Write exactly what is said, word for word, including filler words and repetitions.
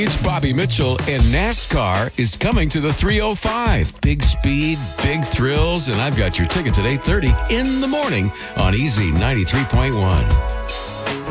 It's Bobby Mitchell, and NASCAR is coming to the three oh five. Big speed, big thrills, and I've got your tickets at eight thirty in the morning on Easy ninety-three point one.